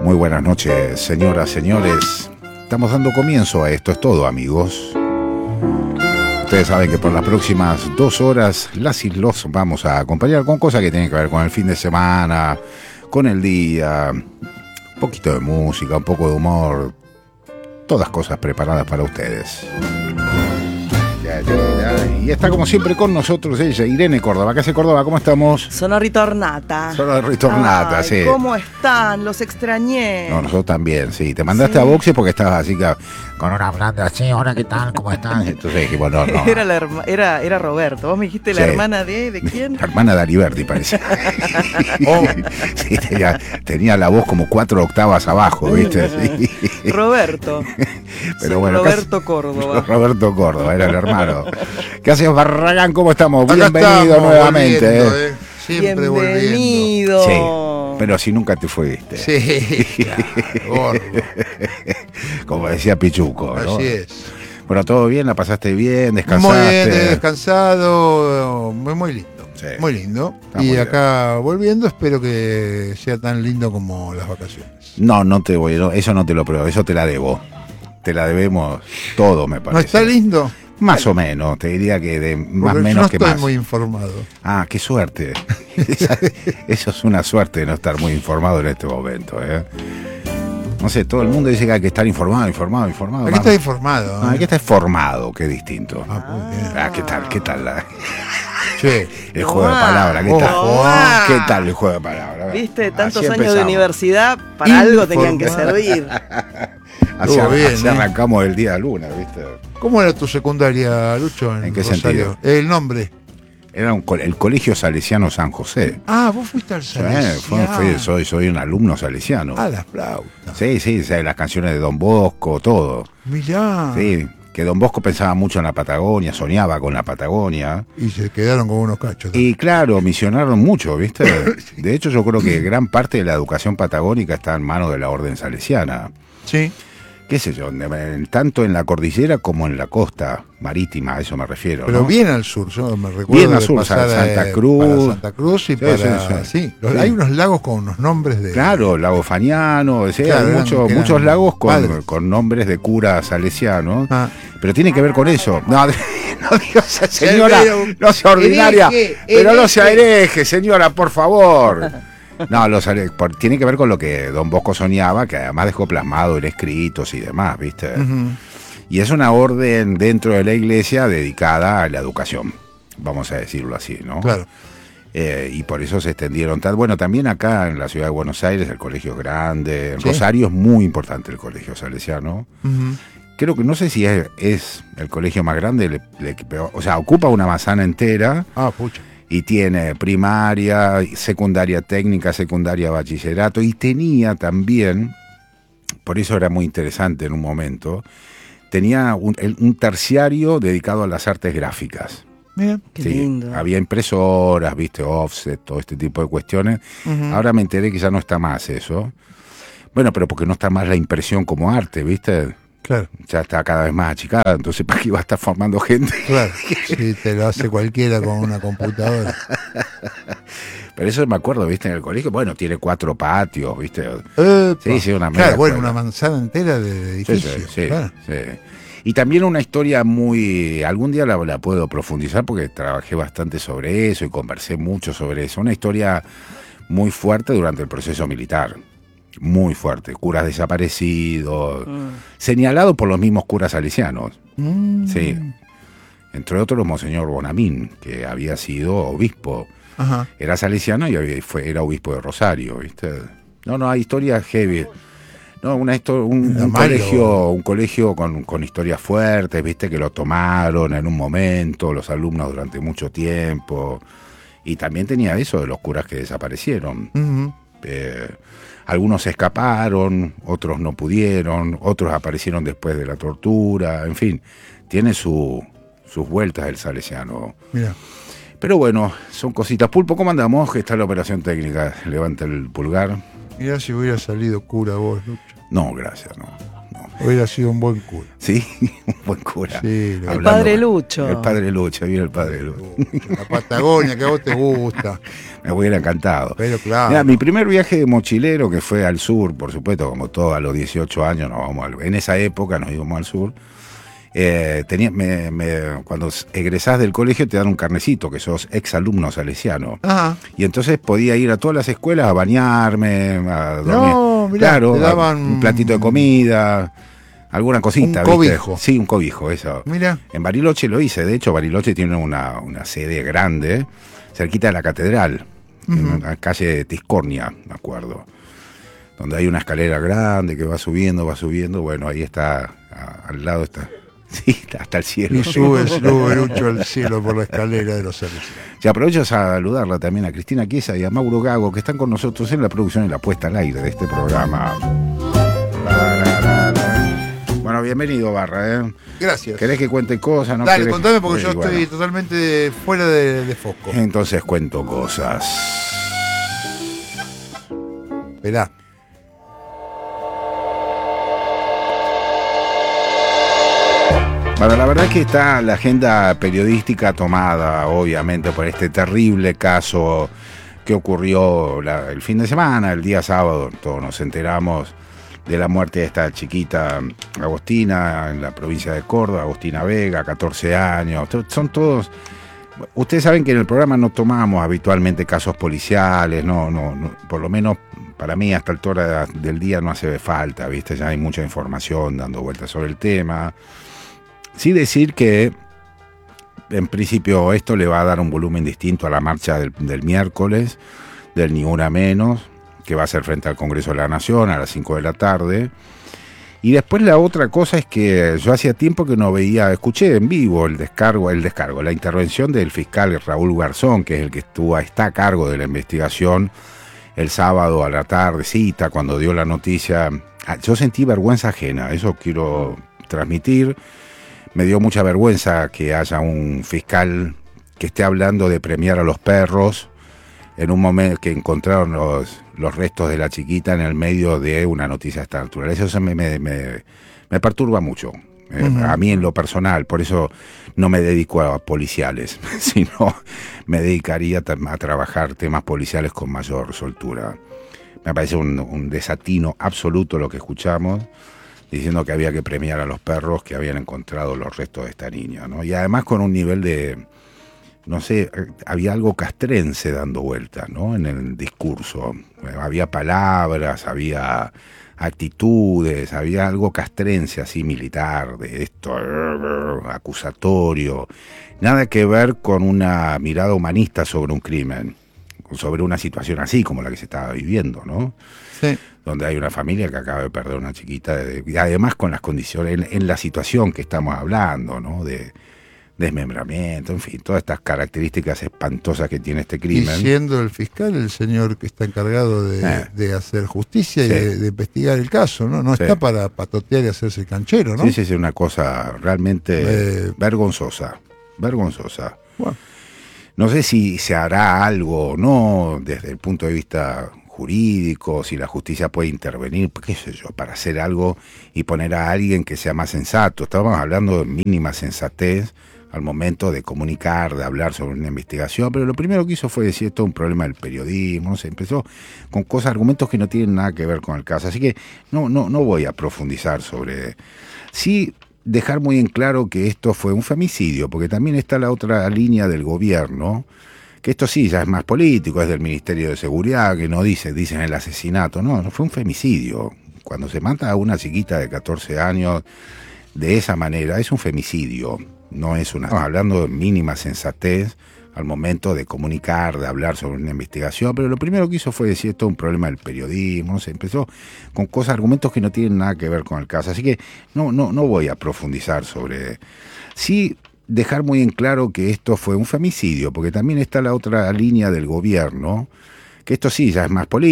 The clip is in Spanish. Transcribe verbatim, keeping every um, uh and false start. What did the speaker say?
Muy buenas noches, señoras, señores. Estamos dando comienzo a esto, es todo, amigos. Ustedes saben que por las próximas dos horas las y los vamos a acompañar con cosas que tienen que ver con el fin de semana, con el día, un poquito de música, un poco de humor, todas cosas preparadas para ustedes. Y está como siempre con nosotros ella, Irene Córdoba. ¿Qué hace Córdoba? ¿Cómo estamos? Sono ritornata. Sono ritornata, Ay, sí. ¿Cómo están? Los extrañé. No, nosotros también, sí. Te mandaste Sí. a boxe porque estabas así que, con una blanda así, hola, ¿qué tal? ¿Cómo están? Entonces dijimos, no, no. Era, la herma- era, era Roberto. Vos me dijiste la Sí. hermana de... ¿De quién? La hermana de Aliberti, parece. Oh. Sí, tenía, tenía la voz como cuatro octavas abajo, ¿viste? Sí. Roberto. Pero Soy bueno, Roberto casi- Córdoba. Roberto Córdoba, era el hermano. ¿Qué haces, Barragán? ¿Cómo estamos? Acá Bienvenido estamos, nuevamente. volviendo, ¿eh? eh. Siempre Bienvenido. Sí, pero si nunca te fuiste. volviendo. Sí, claro, gordo. Como decía Pichuco, ¿no? Así es. Bueno, ¿todo bien? ¿La pasaste bien? Muy ¿Descansaste? bien, he descansado, muy, muy lindo. Sí. Muy lindo. Está y muy acá volviendo, espero que sea tan lindo como las vacaciones. No, no te voy, no, eso no te lo pruebo, eso te la debo. Te la debemos todo, me ¿No parece. está lindo? Más o menos, te diría que de más Porque menos yo no que estoy más. muy informado. Ah, qué suerte. Esa- eso es una suerte de no estar muy informado en este momento, ¿eh? No sé, todo el mundo dice que hay que estar informado, informado, informado. Aquí Vamos. está informado. No, hay ¿eh? que estar formado, qué distinto. Ah, muy bien. Ah, ¿qué tal? ¿Qué tal la- Che, el juego de Tomá, palabras? ¿Qué tal? tomá. ¿Qué tal el juego de palabras? ¿Viste? Tantos Así años de empezamos. universidad, para algo tenían que Informado. servir. Así, Estuvo bien, así ¿eh? arrancamos el día luna, ¿viste? ¿cómo era tu secundaria, Lucho? En, ¿En qué Rosario? sentido? El nombre. Era un co- el Colegio Salesiano San José. Ah, vos fuiste al Sí, Salesiano. fue- fui- soy, soy un alumno salesiano. Ah, las flautas. Sí, sí, sí, las canciones de Don Bosco, todo. Mirá. Sí, que Don Bosco pensaba mucho en la Patagonia, soñaba con la Patagonia. Y se quedaron con unos cachos. Y claro, misionaron mucho, ¿viste? De hecho, yo creo que gran parte de la educación patagónica está en manos de la Orden Salesiana. Sí. ¿Qué sé yo? en- Tanto en la cordillera como en la costa marítima, a eso me refiero. Pero ¿no? bien al sur, yo me recuerdo Bien al de sur, pasar Santa eh, Cruz. para Santa Cruz y Sí, para... sí, Sí, sí. los- Sí. hay unos lagos con unos nombres de... Claro, Lago Faniano, o sea, Claro, hay eran- muchos, eran muchos lagos con, padres. con nombres de cura salesiano, Ah. pero tiene que ver con eso. No, no digo, señora, Pero- no sea ordinaria, hereje, pero no sea hereje. hereje, señora, por favor. No, los, ale- por- tiene que ver con lo que Don Bosco soñaba, que además dejó plasmado en escritos y demás, ¿viste? Ujú. Y es una orden dentro de la iglesia dedicada a la educación, vamos a decirlo así, ¿no? Claro. Eh, y por eso se extendieron tal. Bueno, también acá en la ciudad de Buenos Aires el colegio es grande. En Sí. Rosario es muy importante el colegio salesiano. Ujú. Creo que no sé si es, es el colegio más grande, le- le- pero, o sea, ocupa una manzana entera Ah, pucha. y tiene primaria, secundaria técnica, secundaria bachillerato y tenía también, por eso era muy interesante en un momento, tenía un, el- un terciario dedicado a las artes gráficas. Mira. Qué Sí, lindo. había impresoras, viste, offset, todo este tipo de cuestiones. Ujú. Ahora me enteré que ya no está más eso. Bueno, pero porque no está más la impresión como arte, viste. Claro, Ya está cada vez más achicada, entonces ¿para qué iba a estar formando gente? claro. Sí, te lo hace cualquiera con una computadora. Pero eso me acuerdo, viste, en el colegio. Bueno, tiene cuatro patios, viste. Epa. Sí, sí, una mega Claro, bueno, escuela. una manzana entera de Sí, edificios. sí, sí, claro. sí. Y también una historia muy... Algún día la, la puedo profundizar porque trabajé bastante sobre eso y conversé mucho sobre eso. Una historia muy fuerte durante el proceso militar. Muy fuerte. Curas desaparecidos. Mm. Señalado por los mismos curas salesianos. Mm. Sí. Entre otros, Monseñor Bonamín, que había sido obispo. Ajá. Era salesiano y había- fue, era obispo de Rosario, ¿viste? No, no, hay historias heavy. No, una histo- un, Era un malo. colegio, un colegio con, con historias fuertes, viste, que lo tomaron en un momento, los alumnos durante mucho tiempo. Y también tenía eso de los curas que desaparecieron. Ujú. Eh, algunos escaparon, otros no pudieron, otros aparecieron después de la tortura, en fin, tiene su, sus vueltas el salesiano. Mira. Pero bueno, son cositas. Pulpo, ¿cómo andamos? ¿Qué está la operación técnica? Levanta el pulgar. Mirá si hubiera salido cura vos, Lucho. No, gracias, no. no. Hubiera sido un buen cura. Sí, un buen cura. Sí, lo- El padre Lucho. El padre Lucho, viene el padre Lucho. La Patagonia, que a vos te gusta. Me hubiera encantado. Pero claro. Mira, mi primer viaje de mochilero, que fue al sur, por supuesto, como todos a los dieciocho años, nos vamos al- en esa época nos íbamos al sur. Eh, tenía, me, me- cuando egresás del colegio te dan un carnecito, que sos exalumno salesiano. Ajá. Y entonces podía ir a todas las escuelas a bañarme, a dormir. No, mirá, claro, te daban un platito de comida, alguna cosita. Un ¿viste? cobijo. Sí, un cobijo, eso. Mira. En Bariloche lo hice, de hecho Bariloche tiene una, una sede grande, cerquita de la catedral, en la calle Tiscornia, me acuerdo, donde hay una escalera grande que va subiendo, va subiendo, bueno, ahí está, a- al lado está, sí, hasta el cielo. Y sube, sube Lucho al cielo por la escalera de los salesianos. Y aprovecho a saludarla también a Cristina Chiesa y a Mauro Gago, que están con nosotros en la producción y la puesta al aire de este programa. Bueno, bienvenido, Barra, ¿eh? Gracias. ¿Querés que cuente cosas? ¿No Dale, querés? contame porque yo Sí, estoy bueno. totalmente fuera de, de foco. Entonces cuento cosas. Esperá. Bueno, la verdad es que está la agenda periodística tomada, obviamente, por este terrible caso que ocurrió la- el fin de semana, el día sábado. Todos nos enteramos de la muerte de esta chiquita Agostina en la provincia de Córdoba, Agostina Vega, catorce años. To- Son todos... Ustedes saben que en el programa no tomamos habitualmente casos policiales, no, no, no, por lo menos para mí hasta esta altura del día no hace falta, ¿viste? Ya hay mucha información dando vueltas sobre el tema. Sí decir que en principio esto le va a dar un volumen distinto a la marcha del, del miércoles, del Ni Una Menos, que va a ser frente al Congreso de la Nación a las cinco de la tarde. Y después la otra cosa es que yo hacía tiempo que no veía, escuché en vivo el descargo, el descargo, la intervención del fiscal Raúl Garzón, que es el que estuvo, está a cargo de la investigación el sábado a la tardecita, cuando dio la noticia. Yo sentí vergüenza ajena, eso quiero transmitir. Me dio mucha vergüenza que haya un fiscal que esté hablando de premiar a los perros en un momento que encontraron los, los restos de la chiquita en el medio de una noticia de esta naturaleza. Eso me, me, me, me perturba mucho, eh, uh-huh. a mí en lo personal. Por eso no me dedico a policiales, sino me dedicaría a trabajar temas policiales con mayor soltura. Me parece un, un desatino absoluto lo que escuchamos, diciendo que había que premiar a los perros que habían encontrado los restos de esta niña, ¿no? Y además con un nivel de, no sé, había algo castrense dando vuelta, ¿no? En el discurso. Había palabras, había actitudes, había algo castrense así militar, de esto, acusatorio. Nada que ver con una mirada humanista sobre un crimen, sobre una situación así como la que se estaba viviendo, ¿no? Sí. Donde hay una familia que acaba de perder una chiquita, de, y además con las condiciones, en, en la situación que estamos hablando, ¿no? De desmembramiento, en fin, todas estas características espantosas que tiene este crimen. Y siendo el fiscal el señor que está encargado de, eh. de hacer justicia sí. y de, de investigar el caso, ¿no? No sí. está para patotear y hacerse el canchero, ¿no? Sí, sí, sí, una cosa realmente eh. vergonzosa, vergonzosa. Bueno. No sé si se hará algo o no desde el punto de vista jurídico, si la justicia puede intervenir, qué sé yo, para hacer algo y poner a alguien que sea más sensato. Estábamos hablando de mínima sensatez al momento de comunicar, de hablar sobre una investigación, pero lo primero que hizo fue decir esto es un problema del periodismo, no sé, empezó con cosas, argumentos que no tienen nada que ver con el caso, así que no, no, no voy a profundizar sobre... Sí, dejar muy en claro que esto fue un femicidio, porque también está la otra línea del gobierno, que esto sí ya es más político, es del Ministerio de Seguridad, que no dice, dicen el asesinato, no, no fue un femicidio. Cuando se mata a una chiquita de catorce años de esa manera, es un femicidio, no es una... Estamos hablando de mínima sensatez al momento de comunicar, de hablar sobre una investigación, pero lo primero que hizo fue decir esto es un problema del periodismo, no sé, empezó con cosas, argumentos que no tienen nada que ver con el caso, así que no, no, no voy a profundizar sobre... Sí, dejar muy en claro que esto fue un femicidio, porque también está la otra línea del gobierno, que esto sí ya es más político,